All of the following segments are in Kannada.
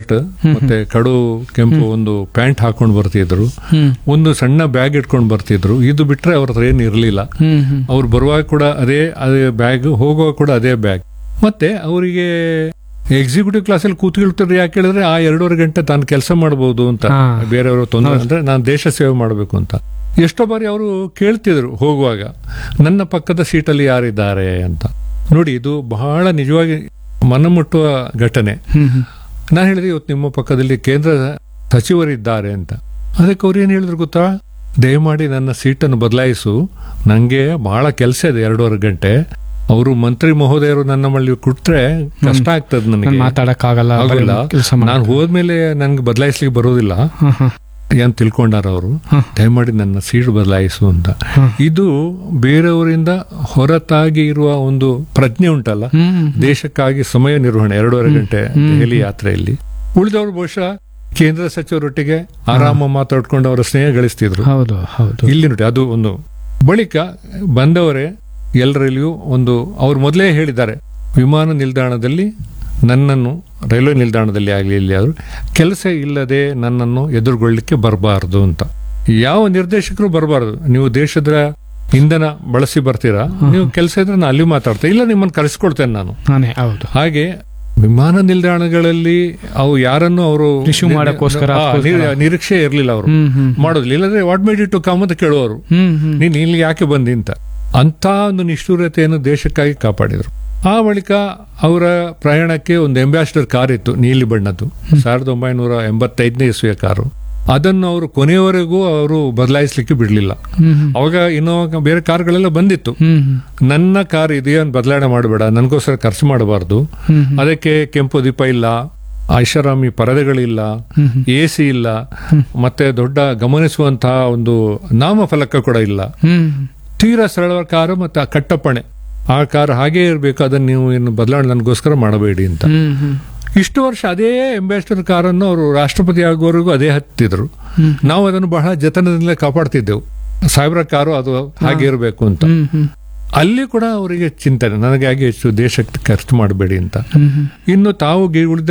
ಶರ್ಟ್ ಮತ್ತೆ ಕಡು ಕೆಂಪು ಒಂದು ಪ್ಯಾಂಟ್ ಹಾಕೊಂಡು ಬರ್ತಿದ್ರು, ಒಂದು ಸಣ್ಣ ಬ್ಯಾಗ್ ಇಟ್ಕೊಂಡು ಬರ್ತಿದ್ರು. ಇದು ಬಿಟ್ರೆ ಅವ್ರ ಹತ್ರ ಏನು ಇರಲಿಲ್ಲ. ಅವ್ರು ಬರುವಾಗ ಕೂಡ ಅದೇ ಬ್ಯಾಗ್, ಹೋಗುವಾಗ ಕೂಡ ಅದೇ ಬ್ಯಾಗ್. ಮತ್ತೆ ಅವರಿಗೆ ಎಕ್ಸಿಕ್ಯೂಟಿವ್ ಕ್ಲಾಸಲ್ಲಿ ಕೂತ್ಕೊಳ್ತಾರೆ. ಯಾಕೆ ಹೇಳಿದ್ರೆ ಆ 2.5 ಗಂಟೆ ತಾನು ಕೆಲಸ ಮಾಡಬಹುದು ಅಂತ, ಬೇರೆಯವರು ತೊಂದರೆ ಅಂದ್ರೆ ನಾನು ದೇಶ ಸೇವೆ ಮಾಡಬೇಕು ಅಂತ. ಎಷ್ಟೋ ಬಾರಿ ಅವರು ಕೇಳ್ತಿದ್ರು ಹೋಗುವಾಗ, ನನ್ನ ಪಕ್ಕದ ಸೀಟಲ್ಲಿ ಯಾರಿದ್ದಾರೆ ಅಂತ. ನೋಡಿ, ಇದು ಬಹಳ ನಿಜವಾಗಿ ಮನಮುಟ್ಟುವ ಘಟನೆ. ನಾನು ಹೇಳಿದೆ, ಇವತ್ತು ನಿಮ್ಮ ಪಕ್ಕದಲ್ಲಿ ಕೇಂದ್ರ ಸಚಿವರಿದ್ದಾರೆ ಅಂತ. ಅದಕ್ಕೆ ಅವ್ರು ಏನು ಹೇಳಿದ್ರು ಗೊತ್ತಾ, ದಯಮಾಡಿ ನನ್ನ ಸೀಟನ್ನು ಬದಲಾಯಿಸು, ನನಗೆ ಬಹಳ ಕೆಲಸ ಇದೆ 2.5 ಗಂಟೆ. ಅವರು ಮಂತ್ರಿ ಮಹೋದಯರು ನನ್ನ ಮಲ್ಲಿ ಕೊಟ್ರೆ ಕಷ್ಟ ಆಗ್ತದೆ, ನನಗೆ ಮಾತಾಡಕ್ಕಾಗಲ್ಲ, ನಾನು ಹೋದ್ಮೇಲೆ ನನ್ಗೆ ಬದಲಾಯಿಸ್ಲಿಕ್ಕೆ ಬರೋದಿಲ್ಲ ಏನ್ ತಿಳ್ಕೊಂಡಾರ ಅವರು. ದಯಮಾಡಿ ನನ್ನ ಸೀಟ್ ಬದಲಾಯಿಸು ಅಂತ. ಇದು ಬೇರೆಯವರಿಂದ ಹೊರತಾಗಿ ಇರುವ ಒಂದು ಪ್ರಜ್ಞೆ ಉಂಟಲ್ಲ, ದೇಶಕ್ಕಾಗಿ ಸಮಯ ನಿರ್ವಹಣೆ 2.5 ಗಂಟೆ ದೆಹಲಿ ಯಾತ್ರೆಯಲ್ಲಿ. ಉಳಿದವರು ಬಹುಶಃ ಕೇಂದ್ರ ಸಚಿವರೊಟ್ಟಿಗೆ ಆರಾಮ ಮಾತಾಡ್ಕೊಂಡು ಅವರ ಸ್ನೇಹ ಗಳಿಸ್ತಿದ್ರು. ಇಲ್ಲಿ ನೋಡಿ, ಅದು ಒಂದು ಬಳಿಕ ಬಂದವರೇ ಎಲ್ಲರಲ್ಲಿಯೂ ಒಂದು, ಅವ್ರು ಮೊದಲೇ ಹೇಳಿದ್ದಾರೆ, ವಿಮಾನ ನಿಲ್ದಾಣದಲ್ಲಿ ನನ್ನನ್ನು, ರೈಲ್ವೆ ನಿಲ್ದಾಣದಲ್ಲಿ ಆಗಲಿ ಇಲ್ಲಿ ಆದರೂ ಕೆಲಸ ಇಲ್ಲದೆ ನನ್ನನ್ನು ಎದುರುಗೊಳ್ಳಿಕ್ಕೆ ಬರಬಾರ್ದು ಅಂತ. ಯಾವ ನಿರ್ದೇಶಕರು ಬರಬಾರ್ದು. ನೀವು ದೇಶದ ಇಂಧನ ಬಳಸಿ ಬರ್ತೀರಾ, ನೀವು ಕೆಲಸ ಇದ್ರೆ ನಾನು ಅಲ್ಲಿ ಮಾತಾಡ್ತೇನೆ, ಇಲ್ಲ ನಿಮ್ಮನ್ನು ಕರೆಸ್ಕೊಳ್ತೇನೆ ನಾನು. ಹಾಗೆ ವಿಮಾನ ನಿಲ್ದಾಣಗಳಲ್ಲಿ ಅವು ಯಾರನ್ನು ಅವರು ನಿರೀಕ್ಷೆ ಇರಲಿಲ್ಲ, ಅವರು ಮಾಡೋದಿಲ್ಲ. ಇಲ್ಲದ್ರೆ what made you to come ಅಂತ ಕೇಳುವರು, ನೀನು ಇಲ್ಲಿ ಯಾಕೆ ಬಂದಿ ಅಂತ. ಅಂತ ಒಂದು ನಿಷ್ಠುರತೆಯನ್ನು ದೇಶಕ್ಕಾಗಿ ಕಾಪಾಡಿದರು. ಆ ಬಳಿಕ ಅವರ ಪ್ರಯಾಣಕ್ಕೆ ಒಂದು ಅಂಬಾಸಿಡರ್ ಕಾರ್ ಇತ್ತು, ನೀಲಿ ಬಣ್ಣದ್ದು, 1985ನೇ ಇಸ್ವಿಯ ಕಾರು. ಅದನ್ನು ಅವರು ಕೊನೆಯವರೆಗೂ ಅವರು ಬದಲಾಯಿಸಲಿಕ್ಕೆ ಬಿಡಲಿಲ್ಲ. ಅವಾಗ ಇನ್ನೂ ಬೇರೆ ಕಾರ್ಗಳೆಲ್ಲ ಬಂದಿತ್ತು. ನನ್ನ ಕಾರ್ ಇದೇನು ಬದಲಾವಣೆ ಮಾಡಬೇಡ, ನನಗೋಸ್ಕರ ಖರ್ಚು ಮಾಡಬಾರ್ದು, ಅದಕ್ಕೆ ಕೆಂಪು ದೀಪ ಇಲ್ಲ, ಐಷಾರಾಮಿ ಪರದೆಗಳಿಲ್ಲ, AC ಇಲ್ಲ, ಮತ್ತೆ ದೊಡ್ಡ ಗಮನಿಸುವಂತಹ ಒಂದು ನಾಮಫಲಕ ಕೂಡ ಇಲ್ಲ. ತೀರಾ ಸರಳವಾದ ಕಾರು ಮತ್ತೆ ಕಟ್ಟಪ್ಪಣೆ, ಆ ಕಾರ್ ಹಾಗೇ ಇರಬೇಕು, ಅದನ್ನು ನೀವು ಏನು ಬದಲಾವಣೆ ನನಗೋಸ್ಕರ ಮಾಡಬೇಡಿ ಅಂತ. ಇಷ್ಟು ವರ್ಷ ಅದೇ ಅಂಬಾಸಿಡರ್ ಕಾರನ್ನು ಅವರು ರಾಷ್ಟ್ರಪತಿ ಆಗುವವರೆಗೂ ಅದೇ ಹತ್ತಿದ್ರು. ನಾವು ಅದನ್ನು ಬಹಳ ಜತನದಿಂದ ಕಾಪಾಡ್ತಿದ್ದೆವು, ಸಾಹೇಬ್ರ ಕಾರು ಅದು ಹಾಗೆ ಇರಬೇಕು ಅಂತ. ಅಲ್ಲಿ ಕೂಡ ಅವರಿಗೆ ಚಿಂತನೆ, ನನಗೆ ಹಾಗೆ ಹೆಚ್ಚು ದೇಶಕ್ಕೆ ಖರ್ಚು ಮಾಡಬೇಡಿ ಅಂತ. ಇನ್ನು ತಾವು ಉಳಿದ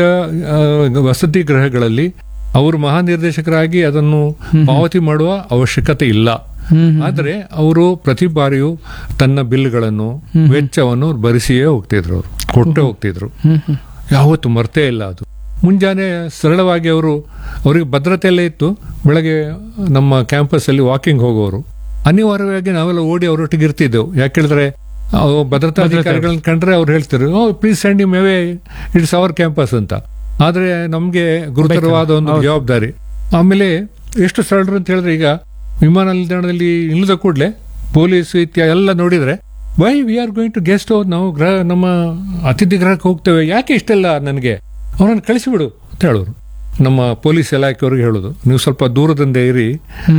ವಸತಿ ಗೃಹಗಳಲ್ಲಿ ಅವರು ಮಹಾನಿರ್ದೇಶಕರಾಗಿ ಅದನ್ನು ಪಾವತಿ ಮಾಡುವ ಅವಶ್ಯಕತೆ ಇಲ್ಲ. ಆದರೆ ಅವರು ಪ್ರತಿ ಬಾರಿಯೂ ತನ್ನ ಬಿಲ್ಗಳನ್ನು, ವೆಚ್ಚವನ್ನು ಭರಿಸಿಯೇ ಹೋಗ್ತಿದ್ರು, ಅವರು ಕೊಟ್ಟೇ ಹೋಗ್ತಿದ್ರು, ಯಾವತ್ತು ಮರ್ತೇ ಇಲ್ಲ. ಅದು ಮುಂಜಾನೆ ಸರಳವಾಗಿ ಅವರಿಗೆ ಭದ್ರತೆಯಲ್ಲೇ ಇತ್ತು. ಬೆಳಗ್ಗೆ ನಮ್ಮ ಕ್ಯಾಂಪಸ್ ಅಲ್ಲಿ ವಾಕಿಂಗ್ ಹೋಗೋರು, ಅನಿವಾರ್ಯವಾಗಿ ನಾವೆಲ್ಲ ಓಡಿ ಅವರೊಟ್ಟಿಗೆ ಇರ್ತಿದ್ದೆವು. ಯಾಕೆಳಿದ್ರೆ ಭದ್ರತಾ ಅಧಿಕಾರಿಗಳನ್ನ ಕಂಡ್ರೆ ಅವ್ರು ಹೇಳ್ತಿದ್ರು, please send him away, it's hour campus ಅಂತ. ಆದ್ರೆ ನಮ್ಗೆ ಗುರುತರವಾದ ಒಂದು ಜವಾಬ್ದಾರಿ. ಆಮೇಲೆ ಎಷ್ಟು ಸರಳರು ಅಂತ ಹೇಳಿದ್ರೆ, ಈಗ ವಿಮಾನ ನಿಲ್ದಾಣದಲ್ಲಿ ಇಳಿದ ಕೂಡಲೇ ಪೊಲೀಸ್ ಇತ್ಯಾದಿ ಎಲ್ಲ ನೋಡಿದ್ರೆ, why we are going to guest house, ನಾವು ನಮ್ಮ ಅತಿಥಿ ಗೃಹಕ್ಕೆ ಹೋಗ್ತೇವೆ, ಯಾಕೆ ಇಷ್ಟೆಲ್ಲ, ನನಗೆ ಅವರನ್ನು ಕಳಿಸಿಬಿಡು ಅಂತ ಹೇಳೋರು. ನಮ್ಮ ಪೊಲೀಸ್ ಇಲಾಖೆಯವ್ರಿಗೆ ಹೇಳೋದು, ನೀವು ಸ್ವಲ್ಪ ದೂರದಿಂದ ಇರಿ,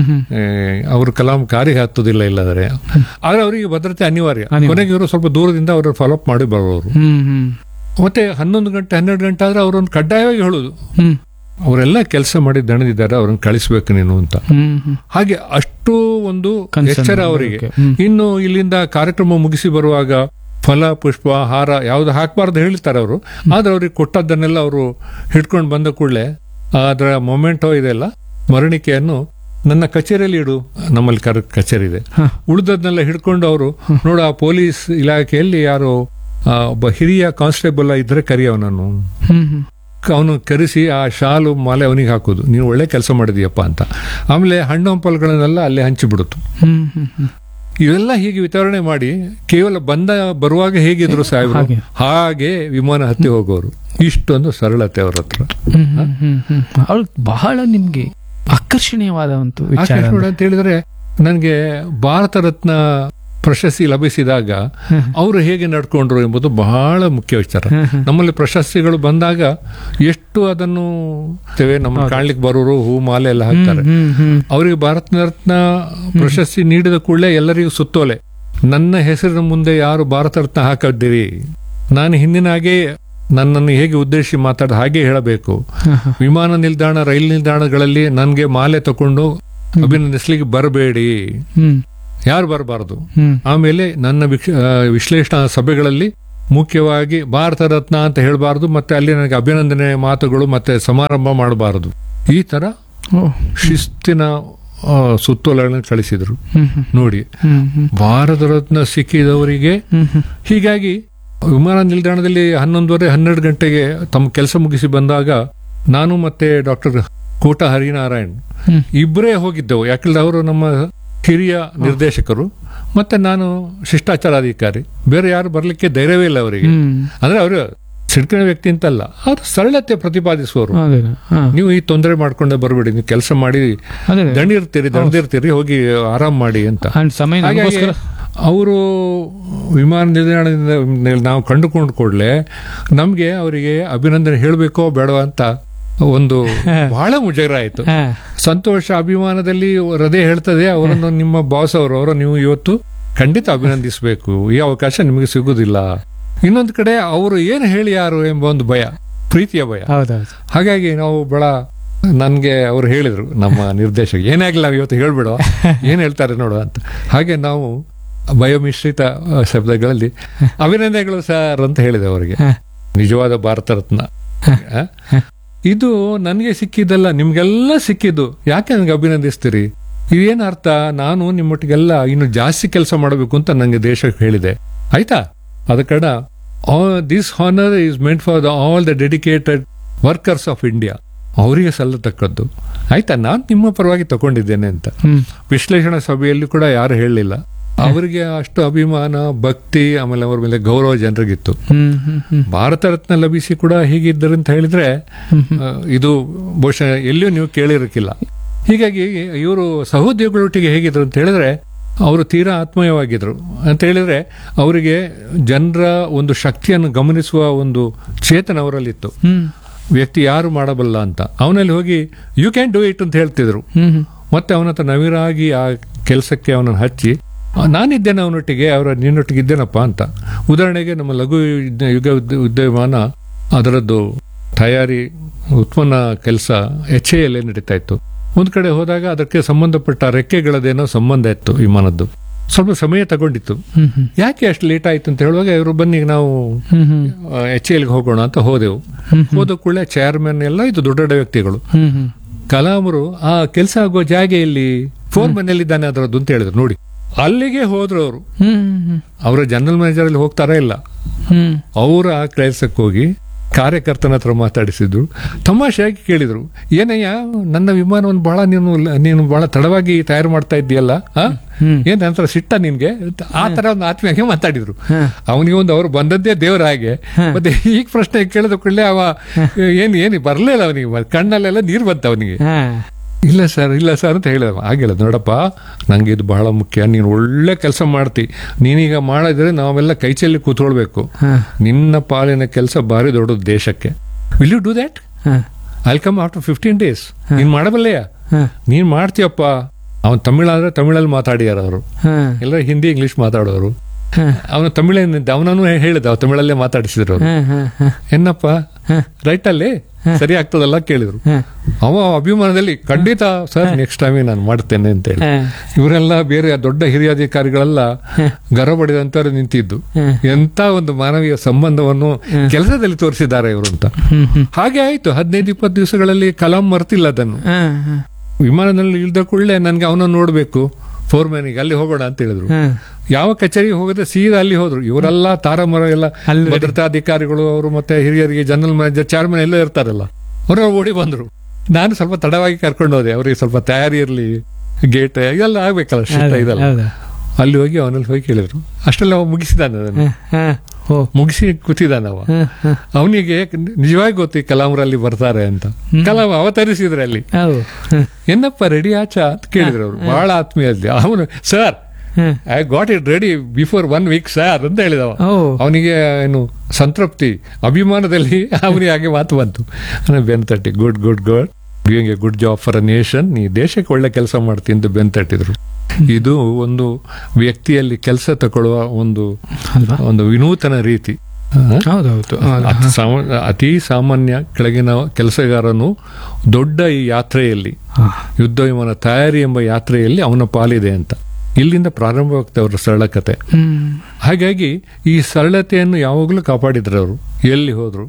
ಅವರು ಕಲಾಂ ಕಾರಿಗೆ ಹತ್ತೋದಿಲ್ಲ ಇಲ್ಲದ್ರೆ. ಆದ್ರೆ ಅವರಿಗೆ ಭದ್ರತೆ ಅನಿವಾರ್ಯ. ಕೊನೆಗೆ ಇವರು ಸ್ವಲ್ಪ ದೂರದಿಂದ ಅವರು ಫಾಲೋ ಅಪ್ ಮಾಡಿ ಬರೋರು. ಮತ್ತೆ 11 ಗಂಟೆ 12 ಗಂಟೆ ಆದ್ರೆ ಅವರನ್ನು ಕಡ್ಡಾಯವಾಗಿ ಹೇಳೋದು, ಅವರೆಲ್ಲ ಕೆಲಸ ಮಾಡಿ ದಣಿದಿದ್ದಾರೆ, ಅವ್ರನ್ನ ಕಳಿಸ್ಬೇಕು ನೀನು ಅಂತ. ಹಾಗೆ ಅಷ್ಟು ಒಂದು ಎಚ್ಚರ ಅವರಿಗೆ. ಇನ್ನು ಇಲ್ಲಿಂದ ಕಾರ್ಯಕ್ರಮ ಮುಗಿಸಿ ಬರುವಾಗ ಫಲ, ಪುಷ್ಪ, ಹಾರ ಯಾವ್ದು ಹಾಕಬಾರ್ದು ಹೇಳ್ತಾರೆ ಅವರು. ಆದ್ರೆ ಅವ್ರಿಗೆ ಕೊಟ್ಟದ್ದನ್ನೆಲ್ಲ ಅವರು ಹಿಡ್ಕೊಂಡು ಬಂದ ಕೂಡಲೇ ಅದರ ಮೊಮೆಂಟೋ ಇದೆಲ್ಲ ಸ್ಮರಣಿಕೆಯನ್ನು ನನ್ನ ಕಚೇರಿಯಲ್ಲಿ ಇಡು, ನಮ್ಮಲ್ಲಿ ಕಚೇರಿ ಇದೆ, ಉಳಿದದ್ನೆಲ್ಲ ಹಿಡ್ಕೊಂಡು ಅವರು ನೋಡು, ಆ ಪೊಲೀಸ್ ಇಲಾಖೆಯಲ್ಲಿ ಯಾರು ಒಬ್ಬ ಹಿರಿಯ ಕಾನ್ಸ್ಟೇಬಲ್ ಇದ್ರೆ ಕರಿಯವನನ್ನು, ಅವನು ಕರೆಸಿ ಆ ಶಾಲು ಮಾಲೆ ಅವನಿಗೆ ಹಾಕೋದು, ನೀನು ಒಳ್ಳೆ ಕೆಲಸ ಮಾಡಿದೀಯಪ್ಪ ಅಂತ. ಆಮೇಲೆ ಹಣ್ಣು ಹಂಪಲುಗಳನ್ನೆಲ್ಲ ಅಲ್ಲೇ ಹಂಚಿಬಿಡುತ್ತು. ಇವೆಲ್ಲ ಹೀಗೆ ವಿತರಣೆ ಮಾಡಿ ಕೇವಲ ಬರುವಾಗ ಹೇಗಿದ್ರು ಸಾಹೇಬರು ಹಾಗೆ ವಿಮಾನ ಹತ್ತಿ ಹೋಗೋರು. ಇಷ್ಟೊಂದು ಸರಳತೆ ಅವ್ರ ಹತ್ರ. ಬಹಳ ನಿಮ್ಗೆ ಆಕರ್ಷಣೀಯವಾದ ಅಂತ ಹೇಳಿದ್ರೆ, ನನಗೆ ಭಾರತ ರತ್ನ ಪ್ರಶಸ್ತಿ ಲಭಿಸಿದಾಗ ಅವರು ಹೇಗೆ ನಡ್ಕೊಂಡ್ರು ಎಂಬುದು ಬಹಳ ಮುಖ್ಯ ವಿಚಾರ. ನಮ್ಮಲ್ಲಿ ಪ್ರಶಸ್ತಿಗಳು ಬಂದಾಗ ಎಷ್ಟು ಅದನ್ನು ನಮ್ಮ ಕಾಣ್ಲಿಕ್ಕೆ ಬರೋರು ಹೂ ಮಾಲೆ ಎಲ್ಲ ಹಾಕ್ತಾರೆ. ಅವರಿಗೆ ಭಾರತ ರತ್ನ ಪ್ರಶಸ್ತಿ ನೀಡಿದ ಕೂಡಲೇ ಎಲ್ಲರಿಗೂ ಸುತ್ತೋಲೆ, ನನ್ನ ಹೆಸರಿನ ಮುಂದೆ ಯಾರು ಭಾರತ ರತ್ನ ಹಾಕಿದ್ದೀರಿ, ನಾನು ಹಿಂದಿನ ಹಾಗೆ ನನ್ನನ್ನು ಹೇಗೆ ಉದ್ದೇಶಿಸಿ ಮಾತಾಡ ಹಾಗೆ ಹೇಳಬೇಕು. ವಿಮಾನ ನಿಲ್ದಾಣ, ರೈಲು ನಿಲ್ದಾಣಗಳಲ್ಲಿ ನನ್ಗೆ ಮಾಲೆ ತಕೊಂಡು ಅಭಿನಂದಿಸ್ಲಿಕ್ಕೆ ಬರಬೇಡಿ, ಯಾರು ಬರಬಾರದು. ಆಮೇಲೆ ನನ್ನ ವಿಶ್ಲೇಷಣಾ ಸಭೆಗಳಲ್ಲಿ ಮುಖ್ಯವಾಗಿ ಭಾರತ ರತ್ನ ಅಂತ ಹೇಳಬಾರದು, ಮತ್ತೆ ಅಲ್ಲಿ ನನಗೆ ಅಭಿನಂದನೆ ಮಾತುಗಳು ಮತ್ತೆ ಸಮಾರಂಭ ಮಾಡಬಾರದು. ಈ ತರ ಶಿಸ್ತಿನ ಸುತ್ತೋಲೆಗಳನ್ನು ಕಳಿಸಿದ್ರು. ನೋಡಿ, ಭಾರತ ರತ್ನ ಸಿಕ್ಕಿದವರಿಗೆ ಹೀಗಾಗಿ ವಿಮಾನ ನಿಲ್ದಾಣದಲ್ಲಿ 11:30-12 ಗಂಟೆಗೆ ತಮ್ಮ ಕೆಲಸ ಮುಗಿಸಿ ಬಂದಾಗ ನಾನು ಮತ್ತೆ ಡಾಕ್ಟರ್ ಕೋಟ ಹರಿನಾರಾಯಣ್ ಇಬ್ಬರೇ ಹೋಗಿದ್ದೆವು. ಯಾಕಂದ್ರೆ ಅವರು ನಮ್ಮ ಹಿರಿಯ ನಿರ್ದೇಶಕರು, ಮತ್ತೆ ನಾನು ಶಿಷ್ಟಾಚಾರಾಧಿಕಾರಿ. ಬೇರೆ ಯಾರು ಬರ್ಲಿಕ್ಕೆ ಧೈರ್ಯವೇ ಇಲ್ಲ ಅವರಿಗೆ. ಅಂದ್ರೆ ಅವರು ಸಿಡ್ಕಿನ ವ್ಯಕ್ತಿ ಅಂತಲ್ಲ, ಅವ್ರು ಸರಳತೆ ಪ್ರತಿಪಾದಿಸುವವರು. ನೀವು ಈ ತೊಂದರೆ ಮಾಡ್ಕೊಂಡೆ ಬರ್ಬೇಡಿ, ನೀವು ಕೆಲಸ ಮಾಡಿ ದಣಿರ್ತೀರಿ, ಹೋಗಿ ಆರಾಮ್ ಮಾಡಿ ಅಂತ. ಅವರು ವಿಮಾನ ನಿಲ್ದಾಣದಿಂದ ನಾವು ಕಂಡುಕೊಂಡ ಕೂಡಲೇ ನಮ್ಗೆ ಅವರಿಗೆ ಅಭಿನಂದನೆ ಹೇಳಬೇಕೋ ಬೇಡವಾ ಅಂತ ಒಂದು ಬಹಳ ಮುಜುಗರ ಆಯ್ತು. ಸಂತೋಷ ಅಭಿಮಾನದಲ್ಲಿ ಹೃದಯ ಹೇಳ್ತದೆ, ಅವರನ್ನು ನಿಮ್ಮ ಬಾಸ್ ಅವರು ನೀವು ಇವತ್ತು ಖಂಡಿತ ಅಭಿನಂದಿಸಬೇಕು, ಈ ಅವಕಾಶ ನಿಮಗೆ ಸಿಗುದಿಲ್ಲ. ಇನ್ನೊಂದು ಕಡೆ ಅವರು ಏನು ಹೇಳಿ ಯಾರು ಎಂಬ ಒಂದು ಭಯ, ಪ್ರೀತಿಯ ಭಯ. ಹಾಗಾಗಿ ನಾವು ಬಹಳ ನನ್ಗೆ ಅವ್ರು ಹೇಳಿದ್ರು, ನಮ್ಮ ನಿರ್ದೇಶಕ, ಏನಾಗ್ಲಿ ನಾವು ಇವತ್ತು ಹೇಳ್ಬಿಡುವ, ಏನ್ ಹೇಳ್ತಾರೆ ನೋಡುವ ಅಂತ. ಹಾಗೆ ನಾವು ಭಯಮಿಶ್ರಿತ ಶಬ್ದಗಳಲ್ಲಿ ಅಭಿನಂದನೆಗಳು ಸರ್ ಅಂತ ಹೇಳಿದೆ ಅವರಿಗೆ. ನಿಜವಾದ ಭಾರತ ರತ್ನ ಇದು ನನಗೆ ಸಿಕ್ಕಿದ್ದಲ್ಲ, ನಿಮ್ಗೆಲ್ಲ ಸಿಕ್ಕಿದ್ದು. ಯಾಕೆ ನನಗೆ ಅಭಿನಂದಿಸ್ತೀರಿ? ಇದೇನ ಅರ್ಥ? ನಾನು ನಿಮ್ಮೊಟ್ಟಿಗೆಲ್ಲ ಇನ್ನು ಜಾಸ್ತಿ ಕೆಲಸ ಮಾಡಬೇಕು ಅಂತ ನಂಗೆ ದೇಶಕ್ಕೆ ಹೇಳಿದೆ, ಆಯ್ತಾ? ಅದ ಕಡ this honour is meant for all the dedicated workers of India, ಅವರಿಗೆ ಸಲ್ಲತಕ್ಕದ್ದು, ಆಯ್ತಾ? ನಾನು ನಿಮ್ಮ ಪರವಾಗಿ ತಗೊಂಡಿದ್ದೇನೆ ಅಂತ. ವಿಶ್ಲೇಷಣಾ ಸಭೆಯಲ್ಲಿ ಕೂಡ ಯಾರು ಹೇಳಲಿಲ್ಲ. ಅವರಿಗೆ ಅಷ್ಟು ಅಭಿಮಾನ, ಭಕ್ತಿ, ಆಮೇಲೆ ಅವರ ಮೇಲೆ ಗೌರವ ಜನರಿಗಿತ್ತು. ಭಾರತ ರತ್ನ ಲಭಿಸಿ ಕೂಡ ಹೀಗಿದ್ದರು ಅಂತ ಹೇಳಿದ್ರೆ ಇದು ಬಹುಶಃ ಎಲ್ಲಿಯೂ ನೀವು ಕೇಳಿರಕ್ಕಿಲ್ಲ. ಹೀಗಾಗಿ ಇವರು ಸಹೋದ್ಯೋಗಿಗಳೊಟ್ಟಿಗೆ ಹೇಗಿದ್ರು ಅಂತ ಹೇಳಿದ್ರೆ ಅವರು ತೀರಾ ಆತ್ಮೀಯವಾಗಿದ್ರು ಅಂತ ಹೇಳಿದ್ರೆ ಅವರಿಗೆ ಜನರ ಒಂದು ಶಕ್ತಿಯನ್ನು ಗಮನಿಸುವ ಒಂದು ಚೇತನ ಅವರಲ್ಲಿತ್ತು. ವ್ಯಕ್ತಿ ಯಾರು ಮಾಡಬಲ್ಲ ಅಂತ ಅವನಲ್ಲಿ ಹೋಗಿ ಯು ಕ್ಯಾನ್ ಡೂ ಇಟ್ ಅಂತ ಹೇಳ್ತಿದ್ರು. ಮತ್ತೆ ಅವನ ಹತ್ರ ನವಿರಾಗಿ ಆ ಕೆಲಸಕ್ಕೆ ಅವನನ್ನು ಹಚ್ಚಿ ನಾನಿದ್ದೇನೆ ಅವನೊಟ್ಟಿಗೆ, ನಿನ್ನೊಟ್ಟಿಗೆ ಇದ್ದೇನಪ್ಪ ಅಂತ. ಉದಾಹರಣೆಗೆ ನಮ್ಮ ಲಘು ಯುಗ ಉದ್ಯಮಾನ ಅದರದ್ದು ತಯಾರಿ ಉತ್ಪನ್ನ ಕೆಲಸ HAL ನಡೀತಾ ಇತ್ತು. ಒಂದ್ ಕಡೆ ಹೋದಾಗ ಅದಕ್ಕೆ ಸಂಬಂಧಪಟ್ಟ ರೆಕ್ಕೆಗಳದೇನೋ ಸಂಬಂಧ ಇತ್ತು, ವಿಮಾನದ್ದು ಸ್ವಲ್ಪ ಸಮಯ ತಗೊಂಡಿತ್ತು. ಯಾಕೆ ಅಷ್ಟು ಲೇಟ್ ಆಯ್ತು ಅಂತ ಹೇಳುವಾಗ ಇವರು ಬನ್ನಿ ನಾವು HALಗೆ ಹೋಗೋಣ ಅಂತ ಹೋದೆವು. ಹೋದ ಕೂಡಲೇ ಚೇರ್ಮನ್ ಎಲ್ಲ ಇದು ದೊಡ್ಡ ದೊಡ್ಡ ವ್ಯಕ್ತಿಗಳು. ಕಲಾಮರು ಆ ಕೆಲಸ ಆಗುವ ಜಾಗ ಎಲ್ಲಿ, ಫೋನ್ ಮನೆಯಲ್ಲಿದ್ದಾನೆ ಅದರದ್ದು ಅಂತ ಹೇಳಿದ್ರು. ನೋಡಿ, ಅಲ್ಲಿಗೆ ಹೋದ್ರು ಅವರು. ಅವರ ಜನರಲ್ ಮ್ಯಾನೇಜರ್ ಅಲ್ಲಿ ಹೋಗ್ತಾರ ಇಲ್ಲ, ಅವರು ಆ ಕೆಲಸಕ್ಕೆ ಹೋಗಿ ಕಾರ್ಯಕರ್ತನ ಹತ್ರ ಮಾತಾಡಿಸಿದ್ರು. ತಮಾಷೆಯಾಗಿ ಕೇಳಿದ್ರು, ಏನಯ್ಯ ನನ್ನ ವಿಮಾನವನ್ನು ಬಹಳ ನೀನು ಬಹಳ ತಡವಾಗಿ ತಯಾರು ಮಾಡ್ತಾ ಇದ್ದೀಯಲ್ಲ, ಏನ್ ನಂತರ ಸಿಟ್ಟ ನಿನ್ಗೆ? ಆ ತರ ಒಂದು ಆತ್ಮೀಯಾಗಿ ಮಾತಾಡಿದ್ರು. ಅವನಿಗೆ ಒಂದು ಅವ್ರು ಬಂದದ್ದೇ ದೇವರ ಹಾಗೆ. ಮತ್ತೆ ಈಗ ಪ್ರಶ್ನೆ ಕೇಳಿದ ಕೂಡಲೇ ಅವ ಏನು ಬರ್ಲಿಲ್ಲ, ಅವನಿಗೆ ಕಣ್ಣಲ್ಲೆಲ್ಲ ನೀರು ಬಂತ ಅವನಿಗೆ. ಇಲ್ಲ ಸರ್ ಅಂತ ಹೇಳಿದ. ಹಾಗೆ ಹೇಳೋದು, ನೋಡಪ್ಪ ನಂಗೆ ಇದು ಬಹಳ ಮುಖ್ಯ, ನೀನು ಒಳ್ಳೆ ಕೆಲಸ ಮಾಡ್ತಿ, ನೀನೀಗ ಮಾಡಿದ್ರೆ ನಾವೆಲ್ಲ ಕೈಚಲ್ಲಿ ಕೂತ್ಕೊಳ್ಬೇಕು. ನಿನ್ನ ಪಾಲಿನ ಕೆಲಸ ಭಾರಿ ದೊಡ್ಡದು ದೇಶಕ್ಕೆ. Will you do that? I'll come after 15 days. ನೀನ್ ಮಾಡಬಲ್ಲೆಯ? ನೀನ್ ಮಾಡ್ತೀಯಪ್ಪ. ಅವನ್ ತಮಿಳಾದ್ರೆ ತಮಿಳಲ್ಲಿ ಮಾತಾಡಿಯಾರ ಅವರು, ಎಲ್ಲ ಹಿಂದಿ ಇಂಗ್ಲಿಷ್ ಮಾತಾಡೋರು. ಅವನು ತಮಿಳಿನಿಂದ ಅವನನ್ನು ಹೇಳಿದ, ತಮಿಳಲ್ಲೇ ಮಾತಾಡಿಸಿದ್ರು ಅವರು. ಏನಪ್ಪ ರೈಟ್ ಅಲ್ಲಿ ಸರಿ ಆಗ್ತದಲ್ಲ ಕೇಳಿದ್ರು. ಅವ ಅಭಿಮಾನದಲ್ಲಿ ಖಂಡಿತ ಸರ್ ನೆಕ್ಸ್ಟ್ ಟೈಮ್ ನಾನು ಮಾಡ್ತೇನೆ ಅಂತ ಹೇಳಿ. ಇವರೆಲ್ಲ ಬೇರೆ ದೊಡ್ಡ ಹಿರಿಯ ಅಧಿಕಾರಿಗಳೆಲ್ಲ ಗರ್ವ ಪಡೆದಂತವ್ರು ನಿಂತಿದ್ದು. ಎಂತ ಒಂದು ಮಾನವೀಯ ಸಂಬಂಧವನ್ನು ಕೆಲಸದಲ್ಲಿ ತೋರಿಸಿದ್ದಾರೆ ಇವರು ಅಂತ. ಹಾಗೆ ಆಯ್ತು. 15-20 ದಿವಸಗಳಲ್ಲಿ ಕಲಾಂ ಮರ್ತಿಲ್ಲ ಅದನ್ನು. ವಿಮಾನದಲ್ಲಿ ಇಳ್ದ ಕೂಡಲೇ ನನ್ಗೆ ಅವನನ್ನು ನೋಡ್ಬೇಕು, ಫೋರ್ಮ್ಯಾನಿಗೆ ಅಲ್ಲಿ ಹೋಗೋಣ ಅಂತ ಹೇಳಿದ್ರು. ಯಾವ ಕಚೇರಿಗೆ ಹೋಗದೆ ಸೀದಾ ಅಲ್ಲಿ ಹೋದ್ರು. ಇವರೆಲ್ಲ ತಾರಮರ ಎಲ್ಲ ಭದ್ರತಾ ಅಧಿಕಾರಿಗಳು, ಅವರು ಮತ್ತೆ ಹಿರಿಯರಿಗೆ ಜನರಲ್ ಮ್ಯಾನೇಜರ್, ಚೇರ್ಮನ್ ಎಲ್ಲ ಇರ್ತಾರಲ್ಲ, ಅವರು ಓಡಿ ಬಂದ್ರು. ನಾನು ಸ್ವಲ್ಪ ತಡವಾಗಿ ಕರ್ಕೊಂಡು ಹೋದೆ, ಅವ್ರಿಗೆ ಸ್ವಲ್ಪ ತಯಾರಿ ಇರ್ಲಿ, ಗೇಟ್ ಇದೆಲ್ಲ ಆಗ್ಬೇಕಲ್ಲ, ಶಿಷ್ಟ ಇದೆಲ್ಲ. ಅಲ್ಲಿ ಹೋಗಿ ಅವನಲ್ಲಿ ಹೋಗಿ ಕೇಳಿದ್ರು. ಅಷ್ಟೆಲ್ಲ ಅವ ಮುಗಿಸಿದಾನೆ, ಅದನ್ನು ಮುಗಿಸಿ ಕೂತಿದ್ದಾನವ. ಅವನಿಗೆ ನಿಜವಾಗಿ ಗೊತ್ತು ಕಲಾಮರಲ್ಲಿ ಬರ್ತಾರೆ ಅಂತ. ಕಲಾಂ ಅವತರಿಸಿದ್ರೆ ಅಲ್ಲಿ, ಏನಪ್ಪ ರೆಡಿ ಆಚಾ ಅಂತ ಕೇಳಿದ್ರು ಅವರು, ಬಹಳ ಆತ್ಮೀಯಲ್ಲಿ. ಅವನು sir I got it ready before 1 week sir ಅಂತ ಹೇಳಿದವ. ಅವನಿಗೆ ಏನು ಸಂತೃಪ್ತಿ, ಅಭಿಮಾನದಲ್ಲಿ ಅವನಿಗೆ ಹಾಗೆ ಮಾತು ಬಂತು. ಬೆನ್ತಟ್ಟಿ good doing A good job for a nation, ನೀ ದೇಶಕ್ಕೆ ಒಳ್ಳೆ ಕೆಲಸ ಮಾಡ್ತೀನಿ ಅಂತ ಬೆನ್ತಟ್ಟಿದ್ರು. ಇದು ಒಂದು ವ್ಯಕ್ತಿಯಲ್ಲಿ ಕೆಲಸ ತಗೊಳ್ಳುವ ಒಂದು ವಿನೂತನ ರೀತಿ. ಅತಿ ಸಾಮಾನ್ಯ ಕೆಳಗಿನ ಕೆಲಸಗಾರನು ದೊಡ್ಡ ಈ ಯಾತ್ರೆಯಲ್ಲಿ, ಯುದ್ಧ ವಿಮಾನ ತಯಾರಿ ಎಂಬ ಯಾತ್ರೆಯಲ್ಲಿ ಅವನ ಪಾಲಿದೆ ಅಂತ. ಇಲ್ಲಿಂದ ಪ್ರಾರಂಭವಾಗ್ತದೆ ಅವರ ಸರಳ ಕತೆ. ಹಾಗಾಗಿ ಈ ಸರಳತೆಯನ್ನು ಯಾವಾಗಲೂ ಕಾಪಾಡಿದ್ರು ಅವರು. ಎಲ್ಲಿ ಹೋದ್ರು